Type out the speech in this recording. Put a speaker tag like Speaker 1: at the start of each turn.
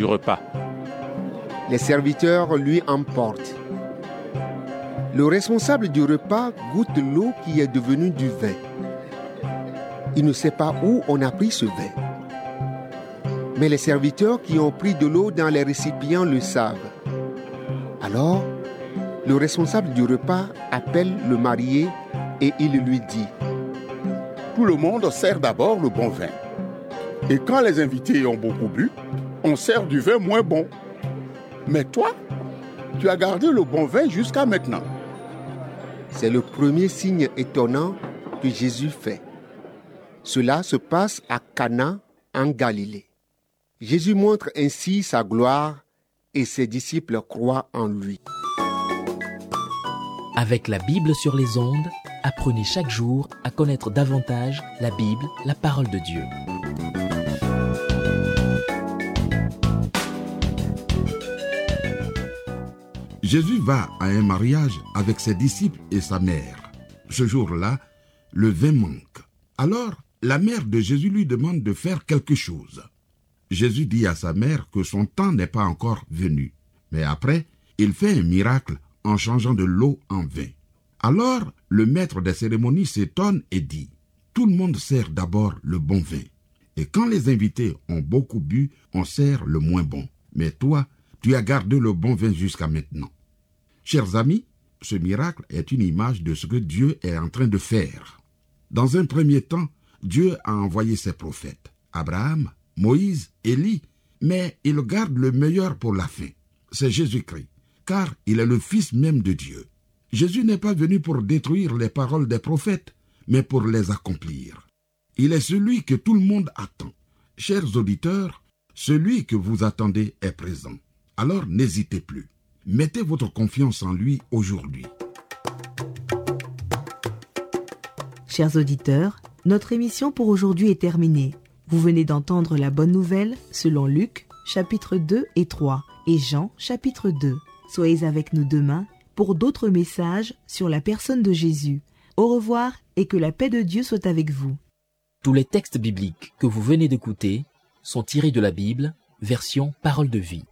Speaker 1: du repas.
Speaker 2: Les serviteurs lui emportent. Le responsable du repas goûte l'eau qui est devenue du vin. Il ne sait pas où on a pris ce vin. Mais les serviteurs qui ont pris de l'eau dans les récipients le savent. Alors, le responsable du repas appelle le marié et il lui dit:
Speaker 3: Tout le monde sert d'abord le bon vin. Et quand les invités ont beaucoup bu, on sert du vin moins bon. Mais toi, tu as gardé le bon vin jusqu'à maintenant.
Speaker 2: C'est le premier signe étonnant que Jésus fait. Cela se passe à Cana, en Galilée. Jésus montre ainsi sa gloire et ses disciples croient en lui.
Speaker 4: Avec la Bible sur les ondes, apprenez chaque jour à connaître davantage la Bible, la parole de Dieu.
Speaker 5: Jésus va à un mariage avec ses disciples et sa mère. Ce jour-là, le vin manque. Alors, la mère de Jésus lui demande de faire quelque chose. Jésus dit à sa mère que son temps n'est pas encore venu. Mais après, il fait un miracle en changeant de l'eau en vin. Alors, le maître des cérémonies s'étonne et dit: Tout le monde sert d'abord le bon vin. Et quand les invités ont beaucoup bu, on sert le moins bon. Mais toi, tu as gardé le bon vin jusqu'à maintenant. Chers amis, ce miracle est une image de ce que Dieu est en train de faire. Dans un premier temps, Dieu a envoyé ses prophètes, Abraham, Moïse, Élie, mais il garde le meilleur pour la fin. C'est Jésus-Christ, car il est le Fils même de Dieu. Jésus n'est pas venu pour détruire les paroles des prophètes, mais pour les accomplir. Il est celui que tout le monde attend. Chers auditeurs, celui que vous attendez est présent. Alors n'hésitez plus. Mettez votre confiance en lui aujourd'hui.
Speaker 6: Chers auditeurs, notre émission pour aujourd'hui est terminée. Vous venez d'entendre la bonne nouvelle selon Luc, chapitre 2 et 3, et Jean, chapitre 2. Soyez avec nous demain pour d'autres messages sur la personne de Jésus. Au revoir et que la paix de Dieu soit avec vous.
Speaker 4: Tous les textes bibliques que vous venez d'écouter sont tirés de la Bible, version Parole de vie.